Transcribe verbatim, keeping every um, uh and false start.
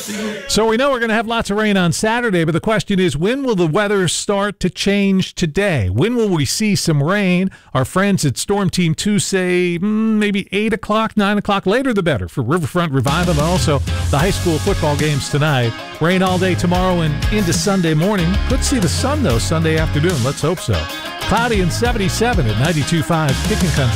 So we know we're going to have lots of rain on Saturday, but the question is, when will the weather start to change today? When will we see some rain? Our friends at Storm Team two say mm, maybe eight o'clock, nine o'clock, later the better for Riverfront Revival and also the high school football games tonight. Rain all day tomorrow and into Sunday morning. Could see the sun, though, Sunday afternoon. Let's hope so. Cloudy and seventy-seven at ninety-two point five Kicking Country.